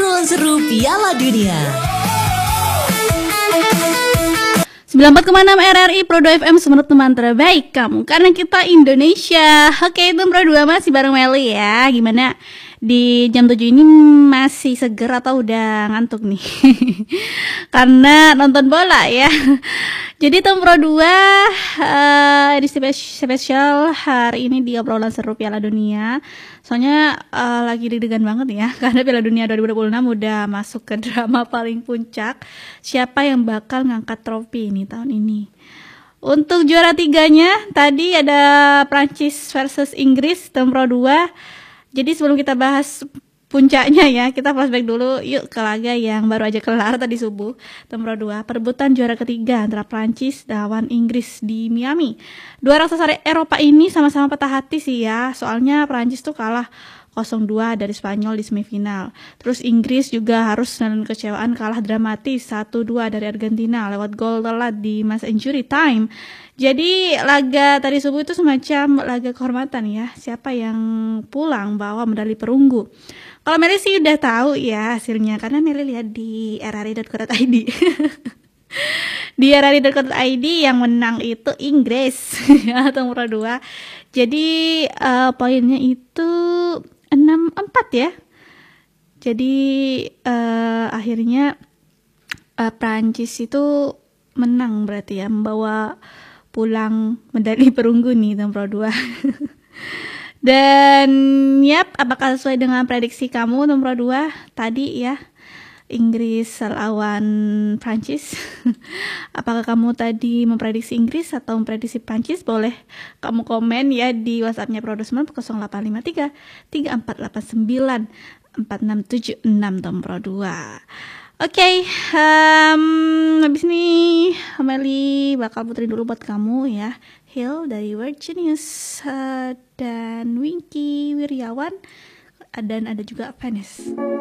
obrolan seru Piala Dunia. 94,6 RRI Pro 2 FM, menurut teman terbaik kamu, karena kita Indonesia. Oke, itu Pro 2 masih bareng Meli ya. Gimana di jam 7 ini, masih seger atau udah ngantuk nih? Karena nonton bola ya. Jadi Tom Pro 2 edisi spesial hari ini di obrolan seru Piala Dunia. Soalnya lagi deg-degan banget ya, karena Piala Dunia 2026 udah masuk ke drama paling puncak. Siapa yang bakal ngangkat trofi ini tahun ini? Untuk juara tiganya tadi ada Prancis versus Inggris, Tom Pro 2. Jadi sebelum kita bahas puncaknya ya, kita flashback dulu yuk ke laga yang baru aja kelar tadi subuh. Nomor 2, perebutan juara ketiga antara Prancis lawan Inggris di Miami. Dua raksasa Eropa ini sama-sama patah hati sih ya, soalnya Prancis tuh kalah 0-2 dari Spanyol di semifinal. Terus Inggris juga harus dengan kecewaan kalah dramatis 1-2 dari Argentina lewat gol telat di masa injury time. Jadi laga tadi subuh itu semacam laga kehormatan ya, siapa yang pulang bawa medali perunggu. Kalau Meli sih udah tahu ya hasilnya, karena Meli lihat di rri.co.id. Di rri.co.id yang menang itu Inggris ya, nomor 2. Jadi poinnya itu 6-4 ya. Jadi akhirnya Prancis itu menang berarti ya, membawa pulang medali perunggu nih nomor 2. Dan yap, apakah sesuai dengan prediksi kamu nomor 2 tadi ya, Inggris lawan Prancis? Apakah kamu tadi memprediksi Inggris atau memprediksi Prancis? Boleh kamu komen ya di WhatsApp-nya Pro2 0853 3489 4676 nomor 2. Oke, habis ini Meli bakal puterin dulu buat kamu ya, Hill dari World Genius, dan Winky Wiryawan, dan ada juga Venice.